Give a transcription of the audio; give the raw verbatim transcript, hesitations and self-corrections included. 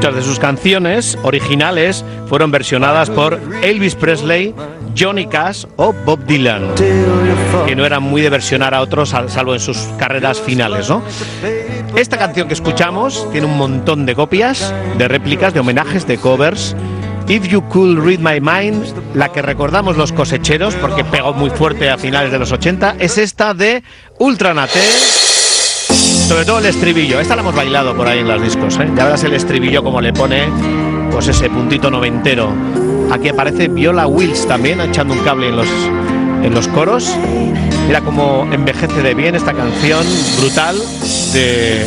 Muchas de sus canciones originales fueron versionadas por Elvis Presley, Johnny Cash o Bob Dylan, que no eran muy de versionar a otros, salvo en sus carreras finales, ¿no? Esta canción que escuchamos tiene un montón de copias, de réplicas, de homenajes, de covers. If You Could Read My Mind, la que recordamos los cosecheros, porque pegó muy fuerte a finales de los ochenta, es esta de Ultranate, sobre todo el estribillo. Esta la hemos bailado por ahí en los discos, ¿eh? Ya verás el estribillo como le pone pues ese puntito noventero. Aquí aparece Viola Wills también, echando un cable en los, en los coros. Mira cómo envejece de bien esta canción brutal de